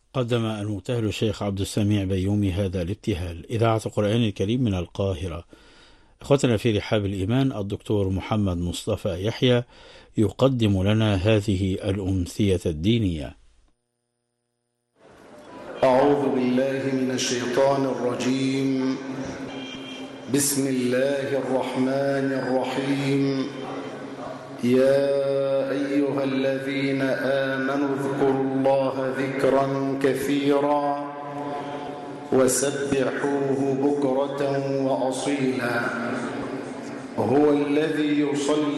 قدم المبتهل الشيخ عبد السميع بيومي هذا الابتهال. إذاعة القرآن الكريم من القاهرة. أخوتنا في رحاب الإيمان، الدكتور محمد مصطفى يحيى يقدم لنا هذه الأمسية الدينية. أعوذ بالله من الشيطان الرجيم. بسم الله الرحمن الرحيم. يا أيها الذين آمنوا اذكروا الله ذكرا كثيرا وسبحوه بكرة وأصيلا. هو الذي يصلي